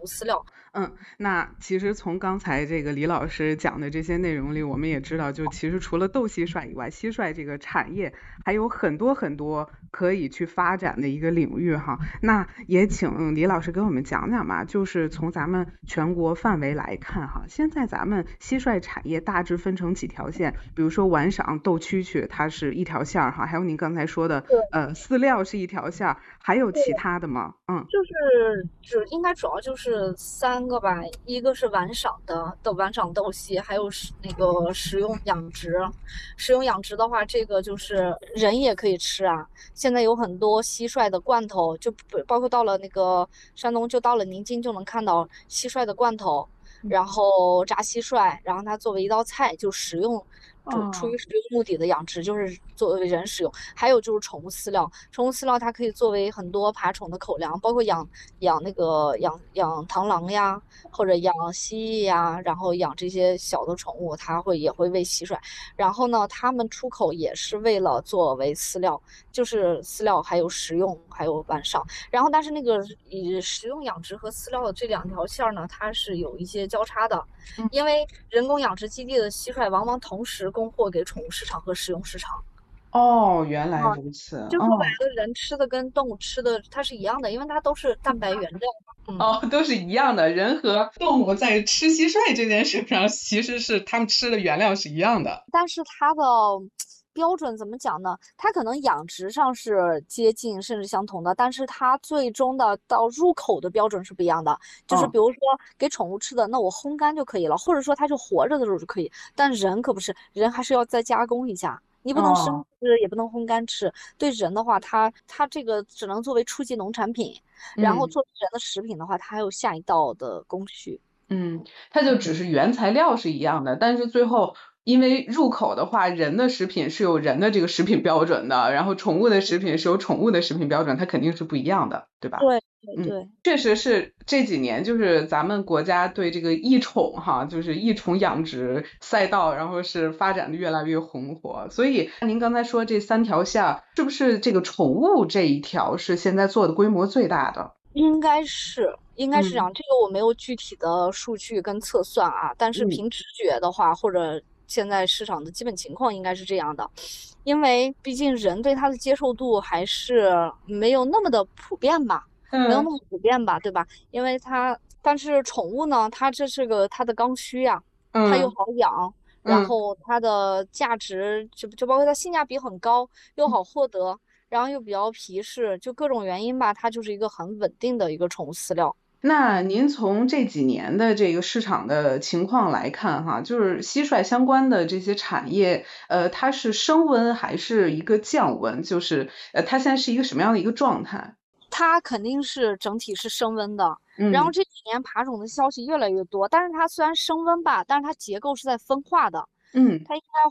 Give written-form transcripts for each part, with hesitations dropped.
物饲料。 那其实从刚才这个李老师讲的这些内容里，我们也知道，就其实除了斗蟋蟀以外，蟋蟀这个产业还有很多很多可以去发展的一个领域哈。那也请李老师给我们讲讲吧，就是从咱们全国范围来看哈，现在咱们蟋蟀产业大致分成几条线，比如说玩赏、斗蛐蛐，它是一条线哈，还有您刚才说的对饲料是一条线，还有其对， 他的吗？ 应该主要就是3个吧，一个是玩赏斗蟋，还有那个食用养殖。食用养殖的话，这个就是人也可以吃啊。现在有很多蟋蟀的罐头，就包括到了那个山东，就到了宁津就能看到蟋蟀的罐头，然后炸蟋蟀，然后它作为一道菜就食用。出哦。 于食用目的的养殖，就是作为人使用。还有就是宠物饲料，宠物饲料它可以作为很多爬虫的口粮，包括养螳螂呀，或者养蜥蜴呀，然后养这些小的宠物，它也会喂蟋蟀。然后呢，它们出口也是为了作为饲料，就是饲料还有食用还有玩赏。然后但是那个食用养殖和饲料的这2条线呢，它是有一些交叉的，因为人工养殖基地的蟋蟀往往同时供货给宠物市场和食用市场。 哦，原来啊， 如此。 就说白了，人吃的跟动物吃的它是一样的，因为它都是蛋白原料嘛。 哦，都是一样的。人和动物在吃蟋蟀这件事上，其实是他们吃的原料是一样的。 但是它的标准怎么讲呢？它可能养殖上是接近甚至相同的，但是它最终的到入口的标准是不一样的。就是嗯。 比如说给宠物吃的，那我烘干就可以了，或者说它就活着的时候就可以。但人可不是，人还是要再加工一下。你不能生哦。 吃，也不能烘干吃。对人的话，它这个只能作为初级农产品，然后嗯。 作为人的食品的话，它还有下一道的工序。 嗯，它就只是原材料是一样的，但是最后因为入口的话，人的食品是有人的这个食品标准的，然后宠物的食品是有宠物的食品标准，它肯定是不一样的，对吧？ 对对对。 确实是这几年就是咱们国家对这个异宠哈，就是异宠养殖赛道，然后是发展的越来越红火。所以您刚才说这3条线儿，是不是这个宠物这一条是现在做的规模最大的？ 应该是这样，这个我没有具体的数据跟测算啊，但是嗯。 凭直觉的话，或者现在市场的基本情况应该是这样的，因为毕竟人对它的接受度还是没有那么的普遍吧，没有那嗯。 么普遍吧，对吧？因为但是宠物呢，这是它的刚需呀，它又嗯。 好养，然嗯。 后它的价值就包括它性价比很高，又好获得。然后又比较皮实，就各种原因吧，它就是一个很稳定的一个宠物饲料。 那您从这几年的这个市场的情况来看哈，就是蟋蟀相关的这些产业，它是升温还是一个降温？就是它现在是一个什么样的一个状态？ 它肯定是整体是升温的。然后嗯。 这几年爬宠的消息越来越多，但是它虽然升温吧，但是它结构是在分化的， 嗯。 它应该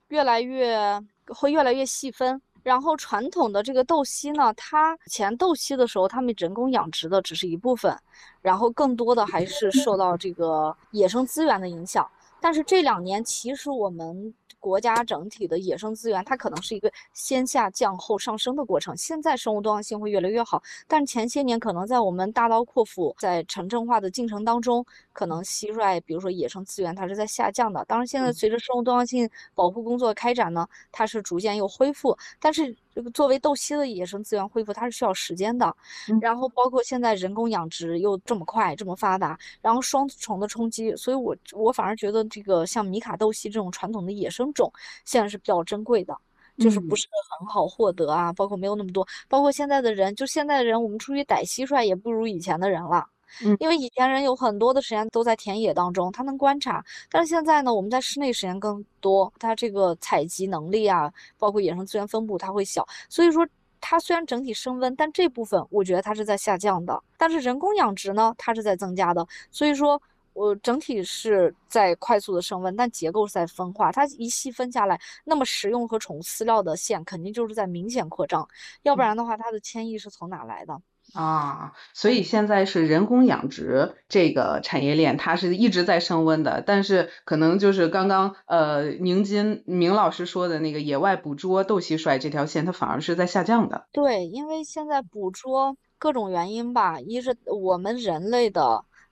会越来越细分。然后传统的这个斗蟋呢，它以前斗蟋的时候，他们人工养殖的只是一部分，然后更多的还是受到这个野生资源的影响。但是这2年，其实我们国家整体的野生资源，它可能是一个先下降后上升的过程。现在生物多样性会越来越好，但前些年可能在我们大刀阔斧在城镇化的进程当中，可能蟋蟀，比如说野生资源，它是在下降的。当然，现在随着生物多样性保护工作开展呢，它是逐渐又恢复。但是这个作为斗蟋的野生资源恢复，它是需要时间的。 嗯。 然后包括现在人工养殖又这么快这么发达，然后双重的冲击，所以我反而觉得这个像米卡斗蟋这种传统的野生种，现在是比较珍贵的。就是不嗯。 是很好获得啊，包括没有那么多，包括现在的人，我们出去逮蟋蟀也不如以前的人了， 嗯。 因为以前人有很多的时间都在田野当中，他能观察，但是现在呢，我们在室内时间更多，它这个采集能力啊，包括野生资源分布它会小，所以说它虽然整体升温，但这部分我觉得它是在下降的，但是人工养殖呢，它是在增加的，所以说。我整体是在快速的升温，但结构是在分化。它一细分下来，那么食用和宠物饲料的线肯定就是在明显扩张，要不然的话，它的迁移是从哪来的？ 啊，所以现在是人工养殖这个产业链，它是一直在升温的，但是可能就是刚刚宁津明老师说的那个野外捕捉斗蟋蟀这条线，它反而是在下降的。 对，因为现在捕捉各种原因吧，一是我们人类的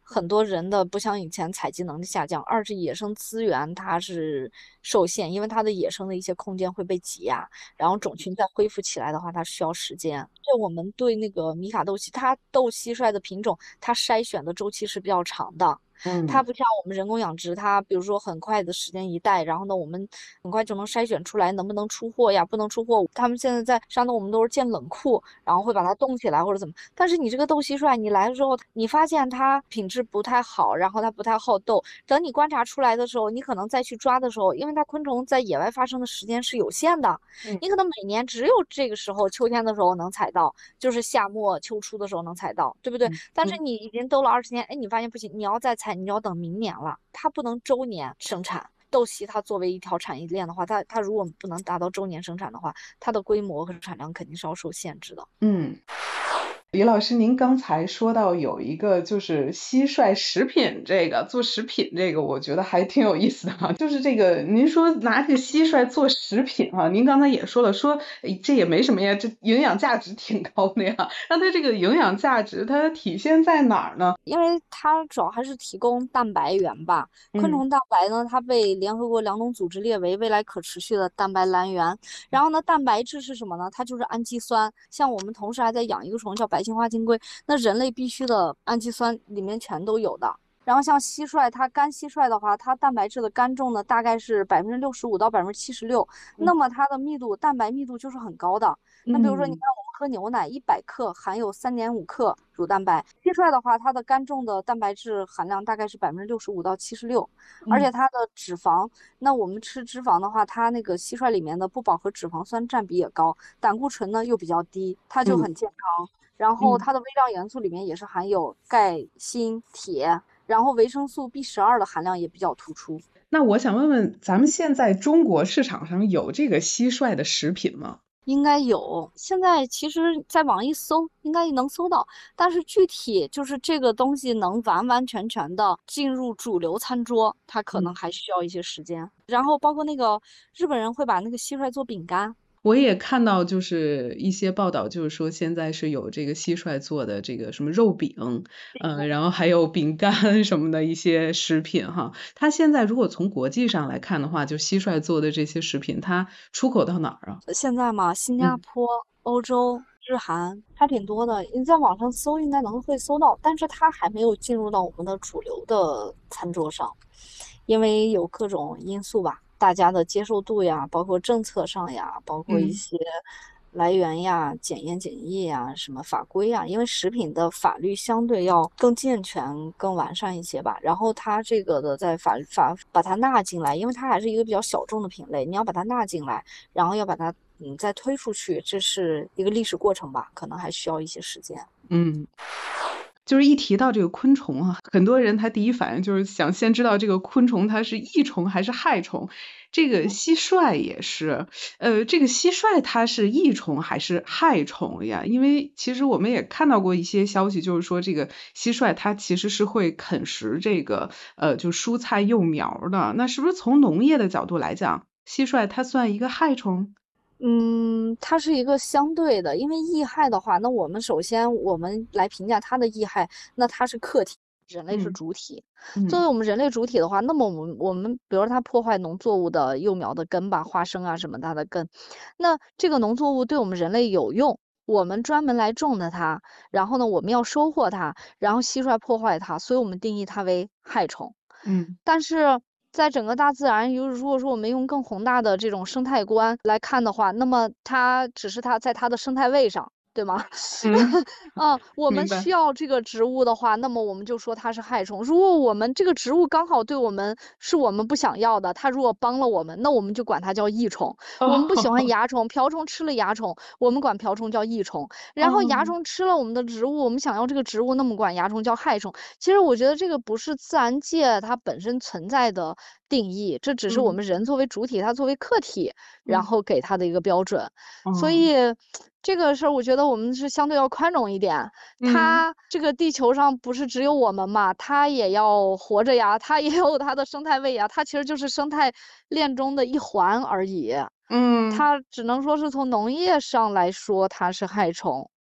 很多人的不像以前采集能力下降，二是野生资源它是受限，因为它的野生的一些空间会被挤压，然后种群再恢复起来的话，它需要时间。对我们对那个米卡斗蟋，它斗蟋蟀的品种，它筛选的周期是比较长的。它嗯不像我们人工养殖，它比如说很快的时间一代，然后呢，我们很快就能筛选出来能不能出货呀，不能出货。他们现在在山东，我们都是建冷库，然后会把它冻起来或者怎么。但是你这个斗蟋蟀，你来了之后，你发现它品质不太好，然后它不太好斗。等你观察出来的时候，你可能再去抓的时候，因为它昆虫在野外发生的时间是有限的， 嗯你可能每年只有这个时候，秋天的时候能采到，就是夏末秋初的时候能采到，对不对？但是嗯你已经兜了20年，哎，你发现不行，你要再采，你要等明年了，它不能周年生产。豆栖它作为一条产业链的话，它如果不能达到周年生产的话，它的规模和产量肯定是要受限制的。 嗯。李老师，您刚才说到有一个就是蟋蟀食品，这个做食品这个，我觉得还挺有意思的哈。就是这个，您说拿这个蟋蟀做食品哈，您刚才也说了，说这也没什么呀，这营养价值挺高的呀。那它这个营养价值它体现在哪儿呢？ 因为它主要还是提供蛋白源吧。昆嗯虫蛋白呢，它被联合国粮农组织列为未来可持续的蛋白来源。然后呢，蛋白质是什么呢？它就是氨基酸。像我们同时还在养一个虫叫白青花金龟，那人类必须的氨基酸里面全都有的。然后像蟋蟀，它干蟋蟀的话，它蛋白质的干重呢大概是65%到76%， 嗯那么它的密度，蛋白密度就是很高的。那比如说，你嗯看我们喝牛奶，100克含有3.5克乳蛋白。蟋蟀的话，它的干重的蛋白质含量大概是65%到76%，而且嗯它的脂肪，那我们吃脂肪的话，它那个蟋蟀里面的不饱和脂肪酸占比也高，胆固醇呢又比较低，它就嗯很健康。然后嗯。 它的微量元素里面也是含有钙、锌、铁，然后维生素 B12的含量也比较突出。 那我想问问，咱们现在中国市场上有这个蟋蟀的食品吗？ 应该有，现在其实在网易搜应该能搜到，但是具体就是这个东西能完完全全的进入主流餐桌，它可能嗯。 还需要一些时间。然后包括那个日本人会把那个蟋蟀做饼干。 我也看到就是一些报道，就是说现在是有这个蟋蟀做的这个什么肉饼，然后还有饼干什么的一些食品哈。它现在如果从国际上来看的话，就蟋蟀做的这些食品，它出口到哪儿啊？ 现在嘛，新加嗯坡、欧洲、日韩还挺多的，你在网上搜应该会搜到，但是它还没有进入到我们的主流的餐桌上，因为有各种因素吧，大家的接受度呀，包括政策上呀，包括一嗯些来源呀、检验检疫呀、什么法规呀，因为食品的法律相对要更健全、更完善一些吧。然后它这个的在法把它纳进来，因为它还是一个比较小众的品类，你要把它纳进来，然后要把它再推出去，这是一个历史过程吧，可能还需要一些时间。 嗯。就是一提到这个昆虫啊，很多人他第一反应就是想先知道这个昆虫它是益虫还是害虫。这个蟋蟀也是，这个蟋蟀它是益虫还是害虫呀？因为其实我们也看到过一些消息，就是说这个蟋蟀它其实是会啃食这个就蔬菜幼苗的。那是不是从农业的角度来讲，蟋蟀它算一个害虫？ 它是一个相对的，因为益害的话，那我们首先我们来评价它的益害，那它是客体，人类是嗯主体。作为嗯我们人类主体的话，那么我们比如说它破坏农作物的幼苗的根吧，花生啊什么它的根，那这个农作物对我们人类有用，我们专门来种的它，然后呢我们要收获它，然后蟋蟀破坏它，所以我们定义它为害虫。 嗯但是在整个大自然，如果说我们用更宏大的这种生态观来看的话，那么它只是它在它的生态位上，对吗？ 嗯， 我们明白。 需要这个植物的话，那么我们就说它是害虫。如果我们这个植物刚好对我们是我们不想要的，它如果帮了我们，那我们就管它叫益虫。我们不喜欢哦蚜虫，瓢虫吃了蚜虫，我们管瓢虫叫益虫。然后蚜哦， 虫吃了我们的植物，我们想要这个植物，那么管蚜虫叫害虫。其实我觉得这个不是自然界它本身存在的定义，这只是我嗯们人作为主体，它作为客体，然嗯后给它的一个标准。所哦。 以这个事儿，我觉得我们是相对要宽容一点。 嗯， 它这个地球上不是只有我们嘛，它也要活着呀，它也有它的生态位呀，它其实就是生态链中的一环而已。 嗯， 它只能说是从农业上来说，它是害虫。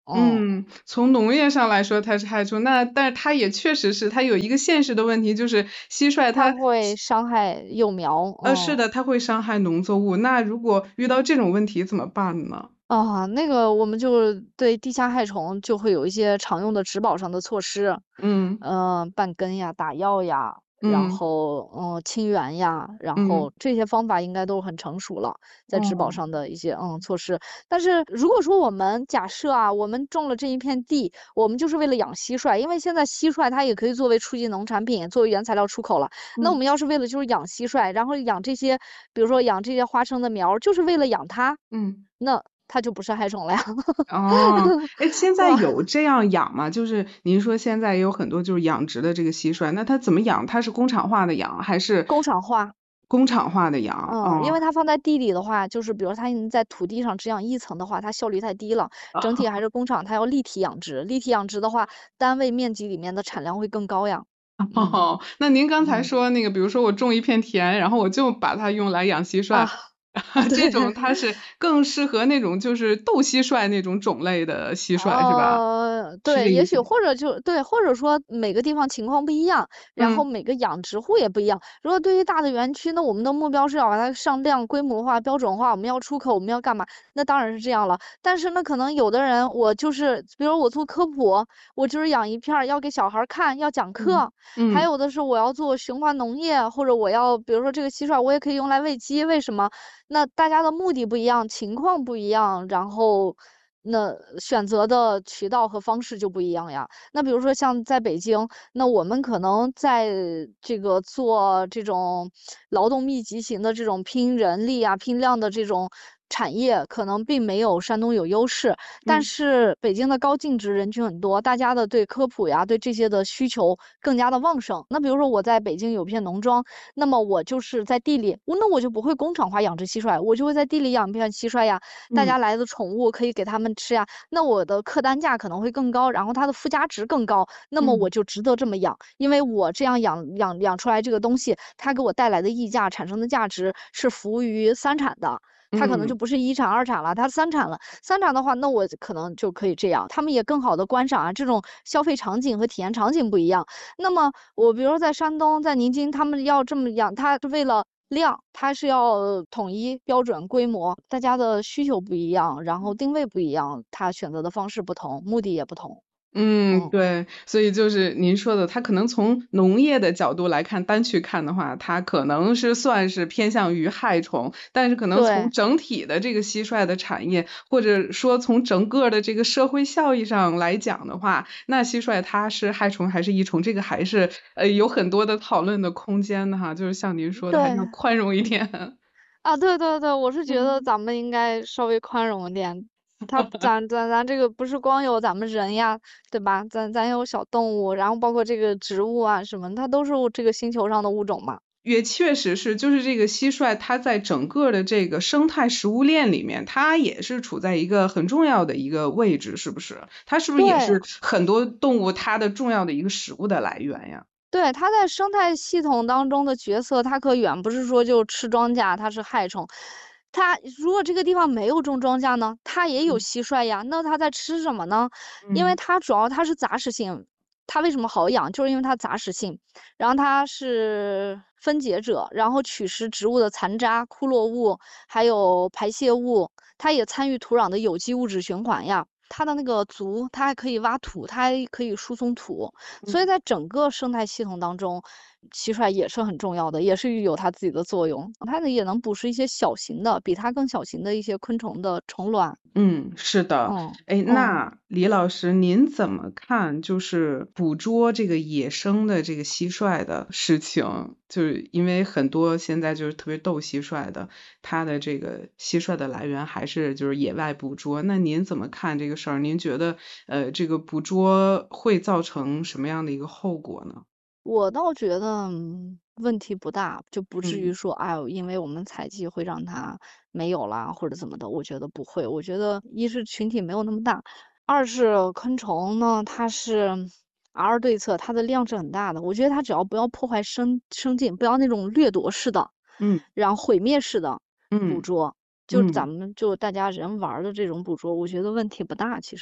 嗯。 从农业上来说它是害虫，但是它也确实是它有一个现实的问题，就是蟋蟀它它会伤害幼苗， 是的，它会伤害农作物。那如果遇到这种问题怎么办呢？ 那个我们就对地下害虫就会有一些常用的植保上的措施， 嗯半根呀、打药呀，然嗯后清源呀，然嗯， 后这些方法应该都很成熟了，在植保哦， 上的一些措施。但是如果说我们假设啊，我们种了这一片地，我们就是为了养蟋蟀，因为现在蟋蟀它也可以作为初级农产品，作为原材料出口了。那我嗯们要是为了就是养蟋蟀，然后养这些，比如说养这些花生的苗儿，就是为了养它， 嗯。 那它就不是害虫了呀， 哦，哎，现是吧？ 在有这样养吗？就是您说现在也有很多就是养殖的这个蟋蟀，那它怎么养？它是工厂化的养还是工厂化， 工厂化的养？ 因为哦， 它放在地里的话，就是比如它在土地上只养一层的话，它效率太低了。整体还是工厂，它要立体养殖。立体养殖的话，单位面积里面的产量会更高呀。嗯哦，那您刚才嗯说那个，比如说我种一片田，然后我就把它用来养蟋蟀， 啊对。 这种它是更适合那种就是斗蟋蟀那种种类的蟋蟀是吧？是这对，也许意思吗？ 或者就对，或者说每个地方情况不一样，然后嗯每个养殖户也不一样。如果对于大的园区，那我们的目标是要把它上量、规模化、标准化，我们要出口，我们要干嘛？那当然是这样了。但是呢，可能有的人，我就是，比如我做科普，我就是养一片儿，要给小孩儿看，要讲嗯课；还嗯有的是我要做循环农业，或者我要，比如说这个蟋蟀，我也可以用来喂鸡，为什么？那大家的目的不一样，情况不一样，然后那选择的渠道和方式就不一样呀。那比如说像在北京，那我们可能在这个做这种劳动密集型的这种拼人力啊、拼量的这种产业，可能并没有山东有优势。但嗯是北京的高净值人群很多，大家的对科普呀、对这些的需求更加的旺盛。那比如说我在北京有片农庄，那么我就是在地里，那我就不会工厂化养殖蟋蟀，我就会在地里养一片蟋蟀呀，大嗯家来的宠物可以给它们吃呀，那我的客单价可能会更高，然后它的附加值更高，那么我嗯就值得这么养，因为我这样养出来这个东西，它给我带来的溢价产生的价值是服务于三产的。它可能就嗯不是一产二产了，它三产了。三产的话，那我可能就可以这样，他们也更好的观赏啊，这种消费场景和体验场景不一样。那么我比如说在山东，在宁津，他们要这么养，它是为了量，它是要统一标准规模，大家的需求不一样，然后定位不一样，它选择的方式不同，目的也不同。嗯， 对，所以就是您说的，它可能从农业的角度来看，单去看的话，它可能是算是偏向于害虫，但是可能从对。 整体的这个蟋蟀的产业，或者说从整个的这个社会效益上来讲的话，那蟋蟀它是害虫还是益虫，这个还是有很多的讨论的空间的哈，就是像您说的，还是要对。 宽容一点。 啊，对对对，我是觉得嗯。 咱们应该稍微宽容一点。咱这个不是光有咱们人呀，对吧？咱有小动物，然后包括这个植物啊什么，它都是这个星球上的物种嘛。 也确实是，就是这个蟋蟀，它在整个的这个生态食物链里面，它也是处在一个很重要的一个位置，是不是？它是不是也对。 是很多动物它的重要的一个食物的来源呀？ 对，它在生态系统当中的角色，它可远不是说就吃庄稼，它是害虫。它如果这个地方没有种庄稼呢，它也有嗯蟋蟀呀，那它在吃什么呢？因为嗯它主要它是杂食性，它为什么好养，就是因为它杂食性，然后它是分解者，然后取食植物的残渣、枯落物，还有排泄物，它也参与土壤的有机物质循环呀。它的那个足，它还可以挖土，它还可以输送土，所以嗯。 在整个生态系统当中，蟋蟀也是很重要的，也是有它自己的作用。它呢也能捕食一些小型的，比它更小型的一些昆虫的虫卵。 嗯，是的。 嗯哎， 嗯。 那李老师您怎么看就是捕捉这个野生的这个蟋蟀的事情？就是因为很多现在就是特别斗蟋蟀的，它的这个蟋蟀的来源还是就是野外捕捉，那您怎么看这个事儿？您觉得这个捕捉会造成什么样的一个后果呢？ 我倒觉得问题不大，就不至于嗯说，哎呦，因为我们采集会让它没有啦，或者怎么的。我觉得不会，我觉得一是群体没有那么大，二是昆虫呢，它是 R 对策，它的量是很大的。我觉得它只要不要破坏生境，不要那种掠夺式的， 嗯然后毁灭式的捕嗯捉，就咱嗯。 们就大家人玩儿的这种捕捉，我觉得问题不大，其实。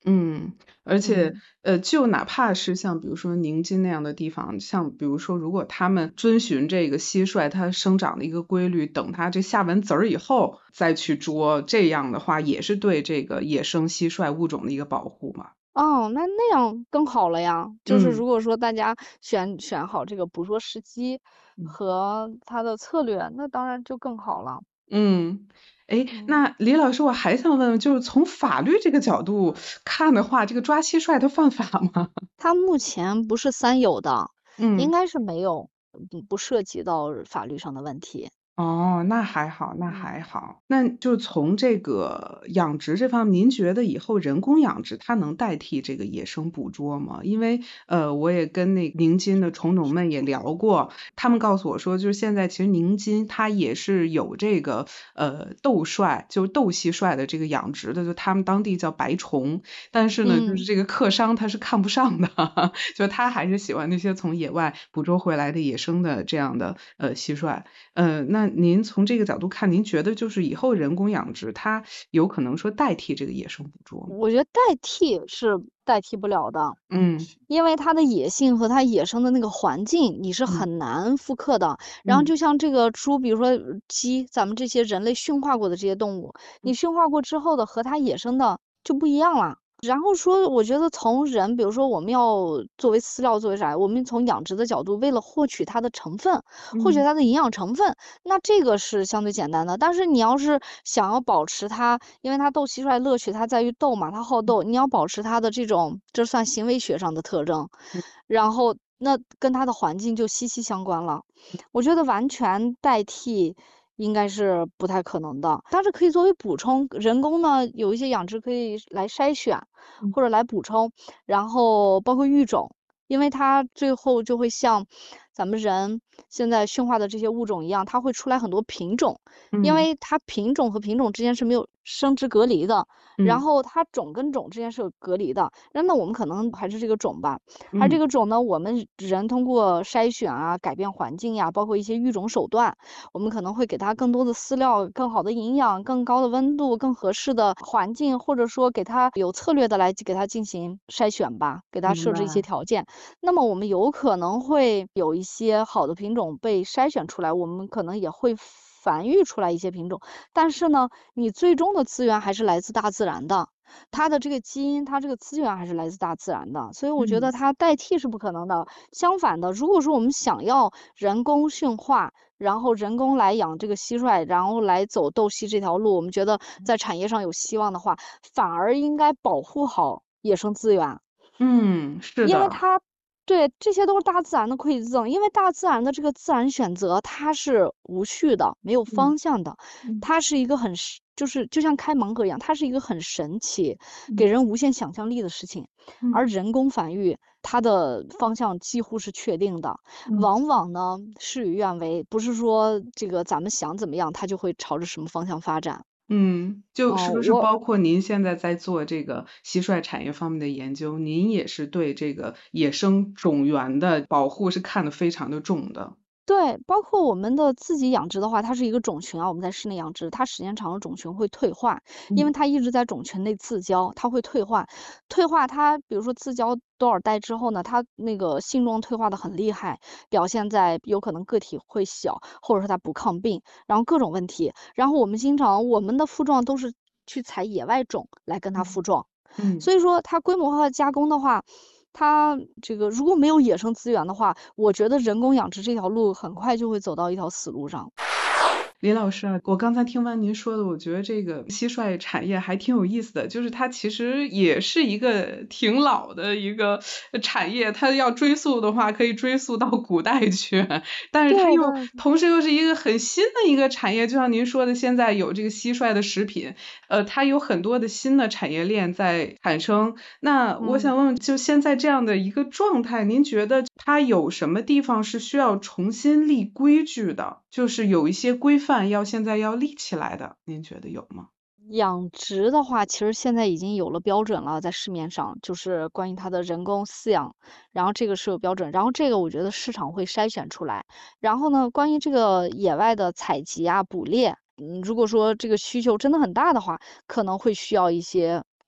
嗯，而且， 嗯。 就哪怕是像比如说宁津那样的地方，像比如说如果他们遵循这个蟋蟀它生长的一个规律，等它这下完籽儿以后再去捉，这样的话也是对这个野生蟋蟀物种的一个保护嘛。 哦，那样更好了呀。就是嗯， 如果说大家选好这个捕捉时机嗯。 和它的策略，那当然就更好了。 嗯，诶， 嗯。 那李老师我还想问问，就是从法律这个角度看的话，这个抓蟋蟀它犯法吗？ 它目前不是三有的，应嗯。 该是没有，不涉及到法律上的问题。 哦，那还好，那还嗯。 好。那就从这个养殖这方面，您觉得以后人工养殖它能代替这个野生捕捉吗？因为我也跟那宁津的虫农们也聊过，他们告诉我说，就是现在其实宁津它也是有这个斗帅，就是斗蟋蟀的这个养殖的，就他们当地叫白虫，但是呢，就是嗯。 这个客商他是看不上的，就他还是喜欢那些从野外捕捉回来的野生的这样的蟋蟀。那您从这个角度看，您觉得就是以后人工养殖，它有可能说代替这个野生捕捉吗？ 我觉得代替是代替不了的， 嗯， 因为它的野性和它野生的那个环境你是嗯， 很难复刻的。然后嗯， 就像这个猪，比如说鸡，咱们这些人类驯化过的这些动物，你嗯， 驯化过之后的和它野生的就不一样了。然后说，我觉得从人，比如说我们要作为饲料，作为啥？我们从养殖的角度，为了获取它的成分，获取嗯， 它的营养成分，那这个是相对简单的。但是你要是想要保持它，因为它斗蟋蟀乐趣它在于斗嘛，它好斗，你要保持它的这种，这算行为学上的特征， 嗯， 然后那跟它的环境就息息相关了。我觉得完全代替应该是不太可能的，但是可以作为补充。人工呢，有一些养殖可以来筛选嗯， 或者来补充，然后包括育种，因为它最后就会像咱们人现在驯化的这些物种一样，它会出来很多品种，因嗯， 为它品种和品种之间是没有生殖隔离的，然嗯， 后它种跟种之间是有隔离的。那我们可能还是这个种吧，而这嗯， 个种呢，我们人通过筛选啊、改变环境呀，包括一些育种手段，我们可能会给它更多的饲料、更好的营养、更高的温度、更合适的环境，或者说给它有策略的来给它进行筛选吧，给它设置一些明白。 条件。那么我们有可能会有一些好的品种被筛选出来，我们可能也会繁育出来一些品种，但是呢，你最终的资源还是来自大自然的。它的这个基因，它这个资源还是来自大自然的，所以我觉嗯， 得它代替是不可能的。相反的，如果说我们想要人工驯化，然后人工来养这个蟋蟀，然后来走斗蟋这条路，我们觉得在产业上有希望的话，反而应该保护好野生资源。 嗯，是的， 因为它对，这些都是大自然的馈赠。因为大自然的这个自然选择，它是无序的，没有嗯， 方向的。 嗯， 它是一个就是就像开盲盒一样，它是一个很神奇，给嗯， 人无限想象力的事情。 嗯， 而人工繁育，它的方向几乎是确定的， 嗯。 往往呢事与愿违，不是说这个咱们想怎么样，它就会朝着什么方向发展。 嗯，就是哦， 不是包括您现在在做这个蟋蟀产业方面的研究，您也是对这个野生种源的保护是看得非常的重的。 对，包括我们的自己养殖的话，它是一个种群啊，我们在室内养殖，它时间长了种群会退化，因为嗯， 它一直在种群内自交，它会退化。退化它比如说自交多少代之后呢，它那个性状退化的很厉害，表现在有可能个体会小，或者说它不抗病，然后各种问题。然后我们的复壮都是去采野外种来跟它嗯， 复壮， 嗯。 所以说它规模化的加工的话，它这个如果没有野生资源的话，我觉得人工养殖这条路很快就会走到一条死路上。 李老师啊，我刚才听完您说的，我觉得这个蟋蟀产业还挺有意思的，就是它其实也是一个挺老的一个产业，它要追溯的话，可以追溯到古代去，但是它对又对。 同时又是一个很新的一个产业，就像您说的，现在有这个蟋蟀的食品，它有很多的新的产业链在产生。那我嗯。 想问问，就现在这样的一个状态，您觉得它有什么地方是需要重新立规矩的？就是有一些规范现在要立起来的，您觉得有吗？ 养殖的话，其实现在已经有了标准了，在市面上，就是关于它的人工饲养，然后这个是有标准，然后这个我觉得市场会筛选出来。然后呢，关于这个野外的采集啊、捕猎，如果说这个需求真的很大的话，可能会需要一些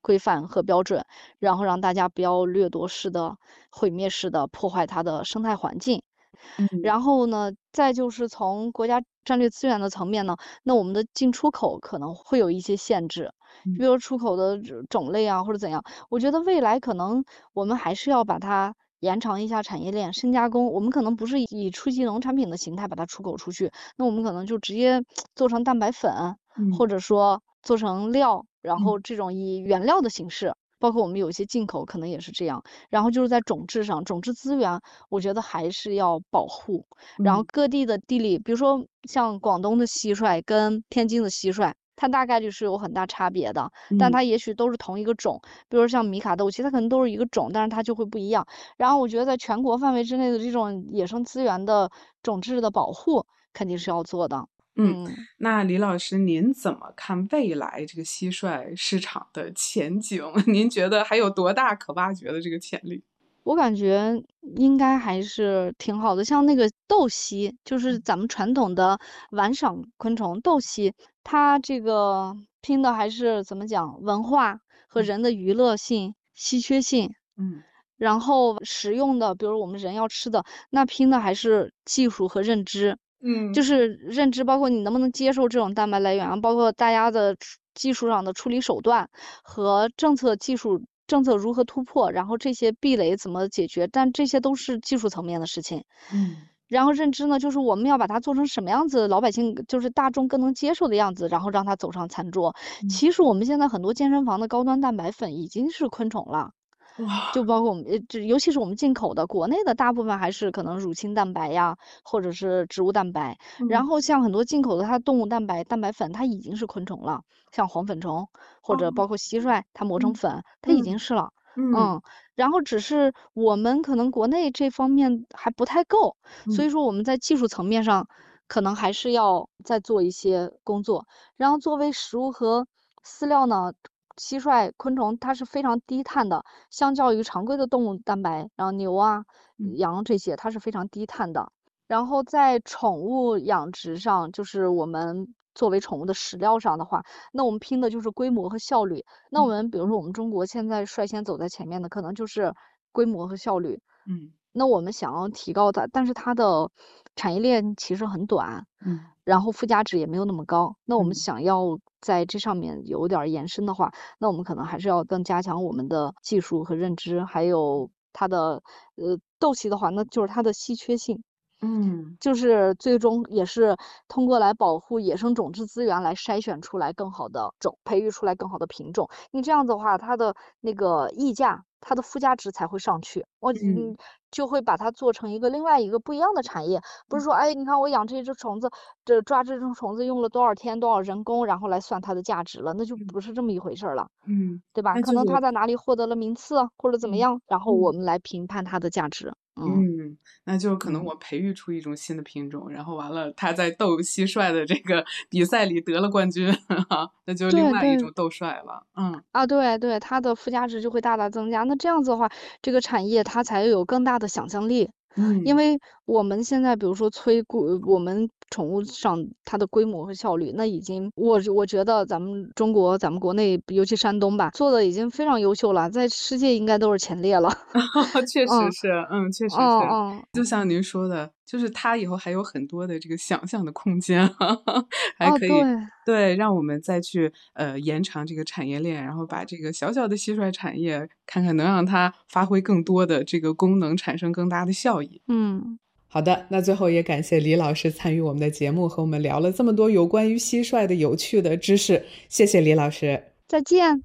规范和标准，然后让大家不要掠夺式的、毁灭式的破坏它的生态环境。然后呢，再就是从国家战略资源的层面呢，那我们的进出口可能会有一些限制，比如出口的种类啊，或者怎样。我觉得未来可能我们还是要把它延长一下产业链，深加工。我们可能不是以初级农产品的形态把它出口出去，那我们可能就直接做成蛋白粉，或者说做成料，然后这种以原料的形式。包括我们有一些进口可能也是这样，然后就是在种质上，种质资源我觉得还是要保护。然后各地的地理，比如说像广东的蟋蟀跟天津的蟋蟀，它大概率是有很大差别的，但它也许都是同一个种，比如像米卡豆，其实它可能都是一个种，但是它就会不一样。然后我觉得在全国范围之内的这种野生资源的种质的保护肯定是要做的。 那李老师，您怎么看未来这个蟋蟀市场的前景？您觉得还有多大可挖掘的这个潜力？ 我感觉应该还是挺好的，像那个斗蜥，就是咱们传统的玩赏昆虫斗蜥，它这个拼的还是怎么讲，文化和人的娱乐性、稀缺性。然后食用的，比如我们人要吃的，那拼的还是技术和认知。就是认知，包括你能不能接受这种蛋白来源啊，包括大家的技术上的处理手段和政策如何突破，然后这些壁垒怎么解决，但这些都是技术层面的事情。然后认知呢，就是我们要把它做成什么样子，老百姓就是大众更能接受的样子，然后让它走上餐桌。其实我们现在很多健身房的高端蛋白粉已经是昆虫了。就包括我们尤其是我们进口的，国内的大部分还是可能乳清蛋白呀，或者是植物蛋白。然后像很多进口的它动物蛋白粉，它已经是昆虫了，像黄粉虫或者包括蟋蟀，它磨成粉，它已经是了。然后只是我们可能国内这方面还不太够，所以说我们在技术层面上可能还是要再做一些工作。然后作为食物和饲料呢，蟋蟀昆虫它是非常低碳的，相较于常规的动物蛋白，然后牛啊、羊这些，它是非常低碳的。然后在宠物养殖上，就是我们作为宠物的饲料上的话，那我们拼的就是规模和效率。那我们比如说我们中国现在率先走在前面的，可能就是规模和效率。那我们想要提高它，但是它的产业链其实很短，然后附加值也没有那么高。那我们想要在这上面有点延伸的话，那我们可能还是要更加强我们的技术和认知，还有它的斗蜥的话，那就是它的稀缺性。就是最终也是通过来保护野生种质资源来筛选出来更好的种，培育出来更好的品种。你这样子的话，它的那个溢价，它的附加值才会上去。就会把它做成另外一个不一样的产业，不是说，哎，你看我养这只虫子，抓这只虫子用了多少天多少人工，然后来算它的价值了，那就不是这么一回事了，对吧？可能它在哪里获得了名次或者怎么样，然后我们来评判它的价值。 那就可能我培育出一种新的品种，然后完了它在斗蟋蟀的这个比赛里得了冠军，那就另外一种斗蟀了。 对，它的附加值就会大大增加。那这样子的话，这个产业它才有更大的想象力。因为我们现在比如说我们宠物上它的规模和效率，那已经我觉得咱们中国咱们国内尤其山东吧，做的已经非常优秀了，在世界应该都是前列了。 确实是，确实是。就像您说的，就是它以后还有很多的这个想象的空间，还可以对让我们再去延长这个产业链，然后把这个小小的蟋蟀产业看看能让它发挥更多的这个功能，产生更大的效益。好的，那最后也感谢李老师参与我们的节目，和我们聊了这么多有关于蟋蟀的有趣的知识，谢谢李老师。 再见。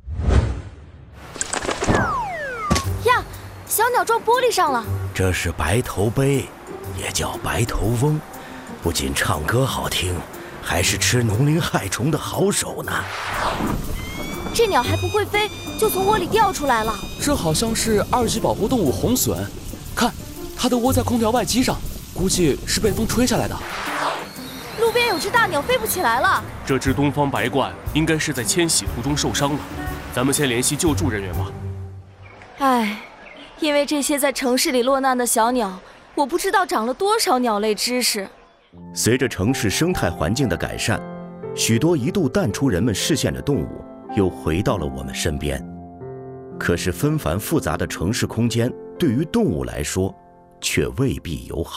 呀，小鸟撞玻璃上了。 这是白头鹎，也叫白头翁，不仅唱歌好听，还是吃农林害虫的好手呢。 这鸟还不会飞，就从窝里掉出来了。 这好像是2级保护动物红隼，看，它的窝在空调外机上，估计是被风吹下来的。 路边有只大鸟飞不起来了。 这只东方白鹳应该是在迁徙途中受伤了，咱们先联系救助人员吧。 唉，因为这些在城市里落难的小鸟，我不知道长了多少鸟类知识。 随着城市生态环境的改善，许多一度淡出人们视线的动物又回到了我们身边。 可是纷繁复杂的城市空间对于动物来说却未必友好。